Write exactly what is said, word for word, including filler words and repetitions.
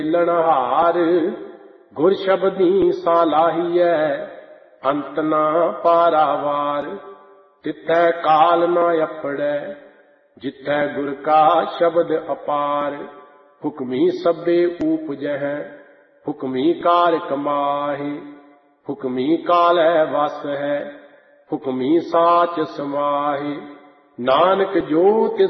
ਲਣਹਾਰ ਗੁਰ ਸ਼ਬਦੀ ਸਾਲਾਹੀਐ ਅੰਤ ਨਾ ਪਾਰਾਵਾਰ। ਤਿੱਥੈ ਕਾਲ ਨਾ ਅਪੜੈ ਜਿੱਥੈ ਗੁਰ ਕਾ ਸ਼ਬਦ ਅਪਾਰ। ਹੁਕਮੀ ਸਭੇ ਊਪਜਹਿ ਹੁਕਮੀ ਕਾਰ ਕਮਾਹੇ। ਹੁਕਮੀ ਕਾਲੈ ਵਸ ਹੈ ਹੁਕਮੀ ਸਾਚ ਸਮਾਹੇ। ਨਾਨਕ ਜੋ ਤਿਸ